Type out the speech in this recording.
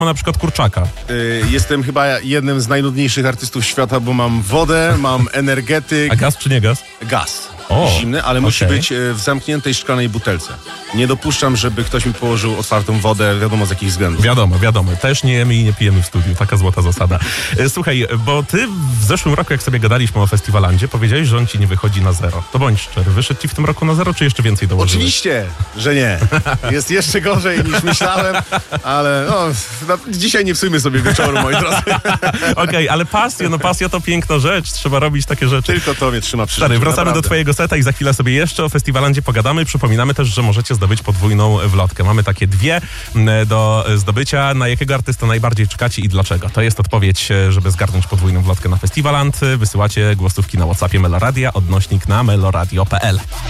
na przykład kurczaka. Jestem chyba jednym z najnudniejszych artystów świata, bo mam wodę, mam energetyk. A gaz czy nie gaz? Gaz. O, Zimny, ale musi być w zamkniętej szklanej butelce. Nie dopuszczam, żeby ktoś mi położył otwartą wodę, wiadomo z jakich względów. Wiadomo. Też nie jemy i nie pijemy w studiu. Taka złota zasada. Słuchaj, bo ty w zeszłym roku, jak sobie gadaliśmy o Festiwalandzie, powiedziałeś, że on ci nie wychodzi na zero. To bądź szczery. Wyszedł ci w tym roku na zero, czy jeszcze więcej dołożyłeś? Oczywiście, że nie. Jest jeszcze gorzej niż myślałem, ale dzisiaj nie psujmy sobie wieczoru, moi drodzy. Okej, ale pasja to piękna rzecz. Trzeba robić takie rzeczy. Tylko to mnie trzyma przy Stary, życiu, wracamy naprawdę. do twojego seta i za chwilę sobie jeszcze o Festiwalandzie pogadamy. Przypominamy też, że możecie zdobyć podwójną wlotkę. Mamy takie dwie do zdobycia. Na jakiego artysta najbardziej czekacie i dlaczego? To jest odpowiedź, żeby zgarnąć podwójną wlotkę na Festiwaland. Wysyłacie głosówki na WhatsAppie Meloradia, odnośnik na meloradio.pl.